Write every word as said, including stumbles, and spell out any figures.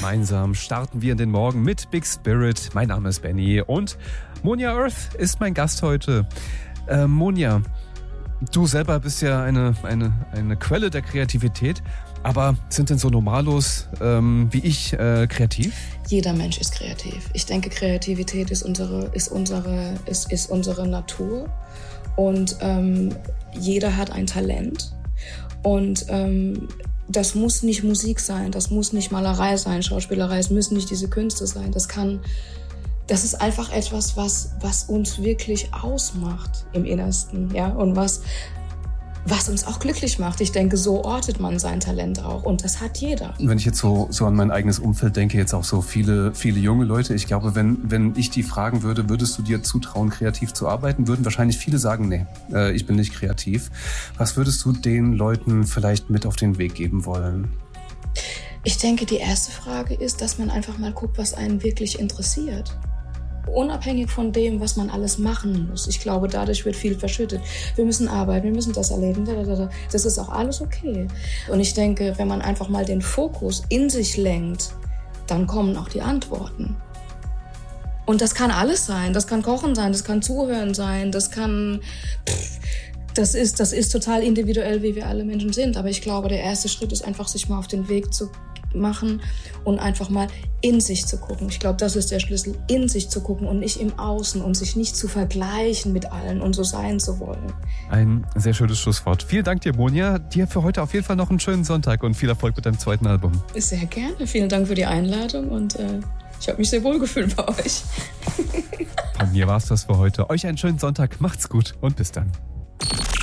Gemeinsam starten wir in den Morgen mit Big Spirit. Mein Name ist Benny und Monja Earth ist mein Gast heute. Äh, Monja, du selber bist ja eine, eine, eine Quelle der Kreativität, aber sind denn so Normalos ähm, wie ich äh, kreativ? Jeder Mensch ist kreativ. Ich denke, Kreativität ist unsere, ist unsere, ist, ist unsere Natur und ähm, jeder hat ein Talent und ähm, das muss nicht Musik sein, das muss nicht Malerei sein, Schauspielerei, es müssen nicht diese Künste sein. Das kann, das ist einfach etwas, was, was uns wirklich ausmacht im Innersten, ja, und was, was uns auch glücklich macht. Ich denke, so ortet man sein Talent auch und das hat jeder. Wenn ich jetzt so, so an mein eigenes Umfeld denke, jetzt auch so viele, viele junge Leute, ich glaube, wenn, wenn ich die fragen würde, würdest du dir zutrauen, kreativ zu arbeiten, würden wahrscheinlich viele sagen, nee, äh, ich bin nicht kreativ. Was würdest du den Leuten vielleicht mit auf den Weg geben wollen? Ich denke, die erste Frage ist, dass man einfach mal guckt, was einen wirklich interessiert. Unabhängig von dem, was man alles machen muss. Ich glaube, dadurch wird viel verschüttet. Wir müssen arbeiten, wir müssen das erleben. Das ist auch alles okay. Und ich denke, wenn man einfach mal den Fokus in sich lenkt, dann kommen auch die Antworten. Und das kann alles sein. Das kann Kochen sein, das kann Zuhören sein, das kann... Pff, das ist, das ist total individuell, wie wir alle Menschen sind. Aber ich glaube, der erste Schritt ist einfach, sich mal auf den Weg zu machen und einfach mal in sich zu gucken. Ich glaube, das ist der Schlüssel, in sich zu gucken und nicht im Außen und sich nicht zu vergleichen mit allen und so sein zu wollen. Ein sehr schönes Schlusswort. Vielen Dank dir, Monja. Dir für heute auf jeden Fall noch einen schönen Sonntag und viel Erfolg mit deinem zweiten Album. Sehr gerne. Vielen Dank für die Einladung und äh, ich habe mich sehr wohl gefühlt bei euch. Von mir war es das für heute. Euch einen schönen Sonntag. Macht's gut und bis dann.